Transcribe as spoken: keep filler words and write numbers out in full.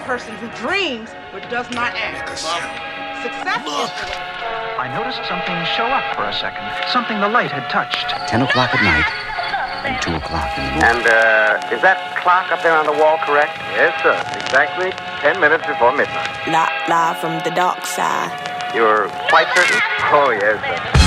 person who dreams but does not act. Success is... I noticed something show up for a second. Something the light had touched. Ten o'clock at night and two o'clock in the morning. And, uh, is that clock up there on the wall correct? Yes, sir. Exactly ten minutes before midnight. Live, live from the dark side. You're quite certain? Oh, yes, sir.